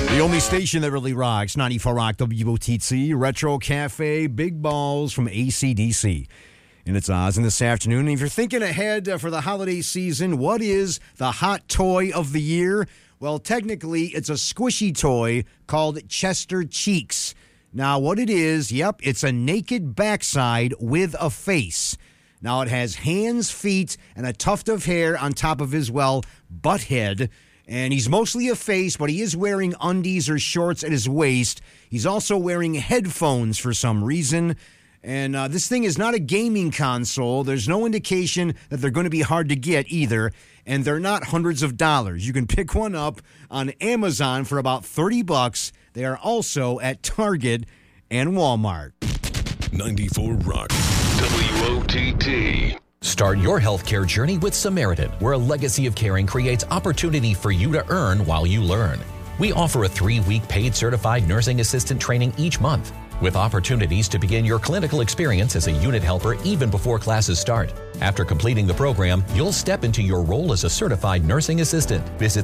The only station that really rocks, 94 Rock WOTC, Retro Cafe, Big Balls from AC/DC. And it's Oz in this afternoon. And if you're thinking ahead for the holiday season, what is the hot toy of the year? Well, technically, it's a squishy toy called Chester Cheeks. Now, what it is, it's a naked backside with a face. Now, it has hands, feet, and a tuft of hair on top of his, butt head. And he's mostly a face, but he is wearing undies or shorts at his waist. He's also wearing headphones for some reason. And this thing is not a gaming console. There's no indication that they're going to be hard to get either. And they're not hundreds of dollars. You can pick one up on Amazon for about $30. They are also at Target and Walmart. 94 Rock WOTT. Start your healthcare journey with Samaritan, where a legacy of caring creates opportunity for you to earn while you learn. We offer a 3-week paid certified nursing assistant training each month, with opportunities to begin your clinical experience as a unit helper even before classes start. After completing the program, you'll step into your role as a certified nursing assistant. Visit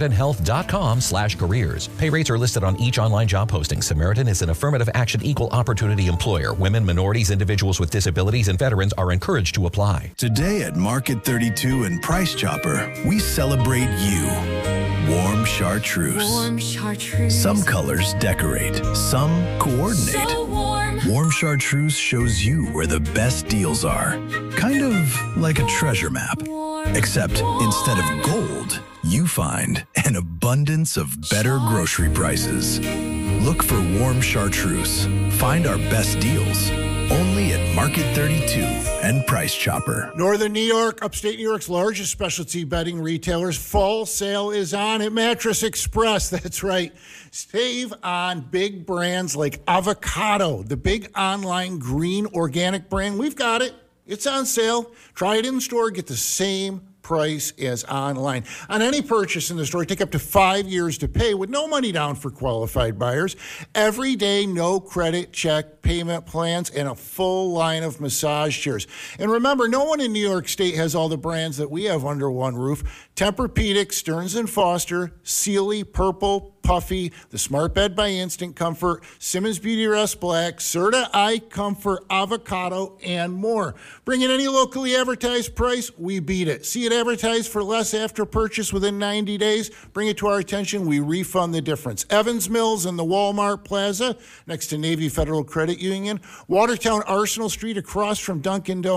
SamaritanHealth.com/careers. Pay rates are listed on each online job posting. Samaritan is an affirmative action equal opportunity employer. Women, minorities, individuals with disabilities, and veterans are encouraged to apply. Today at Market 32 and Price Chopper, we celebrate you. Warm chartreuse. Warm chartreuse. Some colors decorate, some coordinate. So warm. Warm chartreuse shows you where the best deals are. Kind of like a treasure map. Except instead of gold, you find an abundance of better grocery prices. Look for Warm Chartreuse. Find our best deals only at Market 32 and Price Chopper. Northern New York, upstate New York's largest specialty bedding retailers. Fall sale is on at Mattress Express. That's right. Save on big brands like Avocado, the big online green organic brand. We've got it. It's on sale. Try it in store. Get the same price as online. On any purchase in the store, take up to 5 years to pay with no money down for qualified buyers. Every day, no credit check payment plans, and a full line of massage chairs. And remember, no one in New York State has all the brands that we have under one roof. Tempur-Pedic, Stearns & Foster, Sealy, Purple, Puffy, the Smart Bed by Instant Comfort, Simmons Beauty Rest Black, Serta Eye Comfort, Avocado, and more. Bring in any locally advertised price, we beat it. See it advertised for less after purchase within 90 days? Bring it to our attention, we refund the difference. Evans Mills in the Walmart Plaza, next to Navy Federal Credit Union. Watertown Arsenal Street across from Dunkin' Donuts.